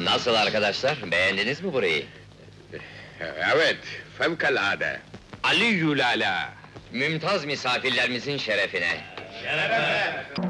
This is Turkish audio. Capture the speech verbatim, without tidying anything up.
Nasıl arkadaşlar, beğendiniz mi burayı? Evet, fevkalade. Ali Yulala! Mümtaz misafirlerimizin şerefine.